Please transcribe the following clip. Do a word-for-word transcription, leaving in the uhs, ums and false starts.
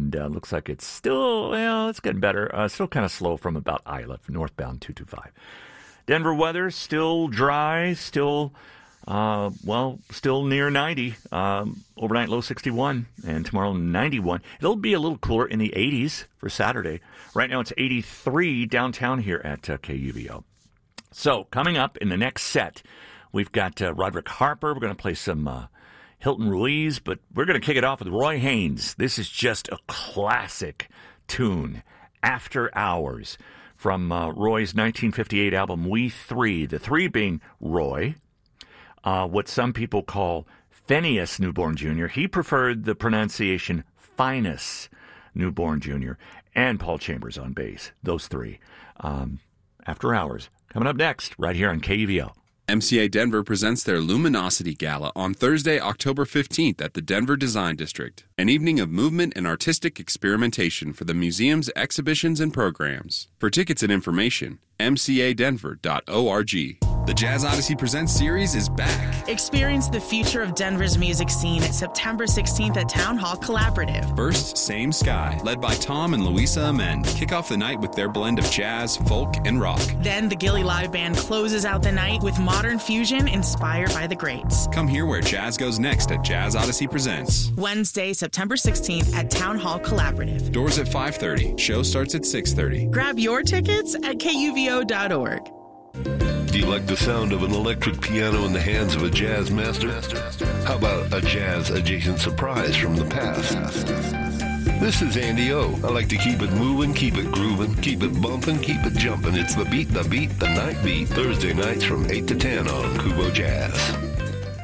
and uh, looks like it's still, well, it's getting better. Uh, still kind of slow from about Isla, northbound two twenty-five. Denver weather, still dry, still, uh, well, still near ninety. Um, overnight low sixty-one, and tomorrow ninety-one. It'll be a little cooler in the eighties for Saturday. Right now it's eighty-three downtown here at uh, K U V O. So coming up in the next set, we've got uh, Roderick Harper. We're going to play some uh, Hilton Ruiz, but we're going to kick it off with Roy Haynes. This is just a classic tune, After Hours, from uh, Roy's nineteen fifty-eight album, We Three. The three being Roy, uh, what some people call Phineas Newborn Junior He preferred the pronunciation Finus Newborn Junior, and Paul Chambers on bass. Those three. Um, After Hours. Coming up next, right here on K U V O. M C A Denver presents their Luminosity Gala on Thursday, October fifteenth at the Denver Design District. An evening of movement and artistic experimentation for the museum's exhibitions and programs. For tickets and information, m c a denver dot org. The Jazz Odyssey Presents series is back. Experience the future of Denver's music scene September sixteenth at Town Hall Collaborative. First, Same Sky, led by Tom and Louisa Amend, kick off the night with their blend of jazz, folk, and rock. Then the Gilly Live Band closes out the night with modern fusion inspired by the greats. Come hear where jazz goes next at Jazz Odyssey Presents. Wednesday, September sixteenth at Town Hall Collaborative. Doors at five thirty. Show starts at six thirty. Grab your tickets at k u v o dot org. Do you like the sound of an electric piano in the hands of a jazz master? How about a jazz-adjacent surprise from the past? This is Andy O. I like to keep it moving, keep it grooving, keep it bumping, keep it jumping. It's the beat, the beat, the night beat. Thursday nights from eight to ten on Kubo Jazz.